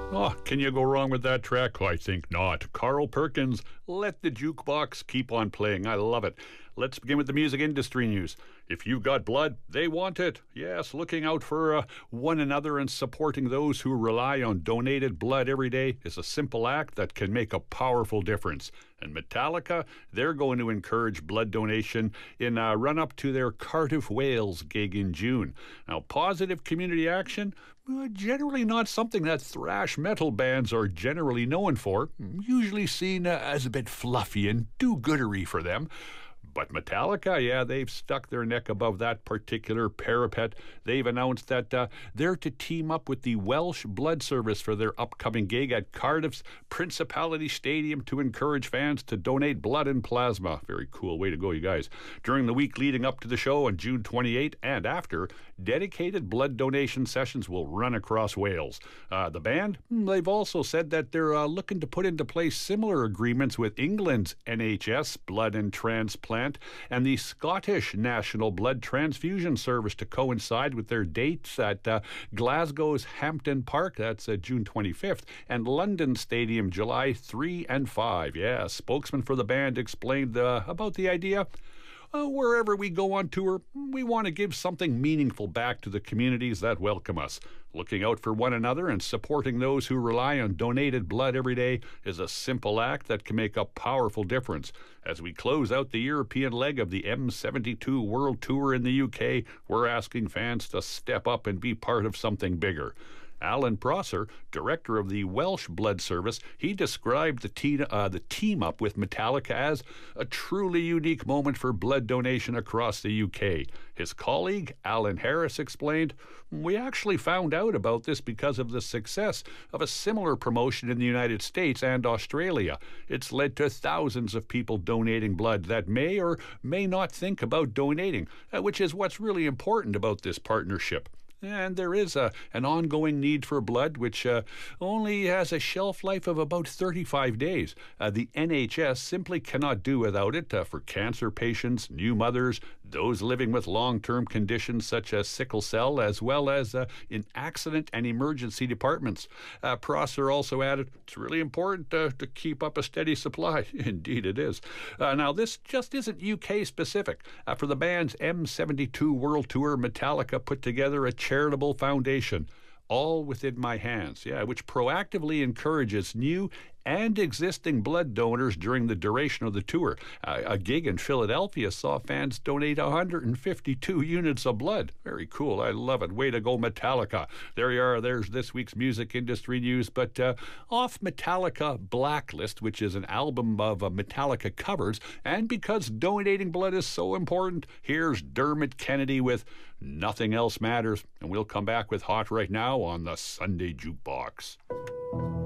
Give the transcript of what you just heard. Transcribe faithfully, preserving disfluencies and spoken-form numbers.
Oh, can you go wrong with that track? I think not. Carl Perkins, Let the Jukebox Keep on Playing. I love it. Let's begin with the music industry news. If you've got blood, they want it. Yes, looking out for uh, one another and supporting those who rely on donated blood every day is a simple act that can make a powerful difference. And Metallica, they're going to encourage blood donation in a run-up to their Cardiff, Wales gig in June. Now, positive community action, uh, generally not something that thrash metal bands are generally known for, usually seen uh, as a bit fluffy and do-goodery for them. But Metallica, yeah, they've stuck their neck above that particular parapet. They've announced that uh, they're to team up with the Welsh Blood Service for their upcoming gig at Cardiff's Principality Stadium to encourage fans to donate blood and plasma. Very cool way to go, you guys. During the week leading up to the show on June twenty-eighth and after, dedicated blood donation sessions will run across Wales. Uh, the band, they've also said that they're uh, looking to put into place similar agreements with England's N H S Blood and Transplant and the Scottish National Blood Transfusion Service to coincide with their dates at uh, Glasgow's Hampden Park, that's uh, June twenty-fifth, and London Stadium, July third and fourth. Yeah, a spokesman for the band explained uh, about the idea. Uh, wherever we go on tour, we want to give something meaningful back to the communities that welcome us. Looking out for one another and supporting those who rely on donated blood every day is a simple act that can make a powerful difference. As we close out the European leg of the M seventy-two World Tour in the U K, we're asking fans to step up and be part of something bigger. Alan Prosser, director of the Welsh Blood Service, he described the, te- uh, the team-up with Metallica as a truly unique moment for blood donation across the U K. His colleague, Alan Harris, explained, "We actually found out about this because of the success of a similar promotion in the United States and Australia. It's led to thousands of people donating blood that may or may not think about donating, uh, which is what's really important about this partnership." And there is a, an ongoing need for blood, which uh, only has a shelf life of about thirty-five days. Uh, the N H S simply cannot do without it uh, for cancer patients, new mothers, those living with long-term conditions such as sickle cell, as well as uh, in accident and emergency departments. Uh, Prosser also added, "It's really important uh, to keep up a steady supply." Indeed it is. Uh, now, this just isn't U K specific. Uh, for the band's M seventy-two World Tour, Metallica put together a charitable foundation, All Within My Hands, yeah, which proactively encourages new and existing blood donors during the duration of the tour. Uh, a gig in Philadelphia saw fans donate one hundred fifty-two units of blood. Very cool. I love it. Way to go, Metallica. There you are. There's this week's music industry news. But uh, off Metallica Blacklist, which is an album of uh, Metallica covers, and because donating blood is so important, here's Dermot Kennedy with Nothing Else Matters. And we'll come back with Hot Right Now on the Sunday Jukebox.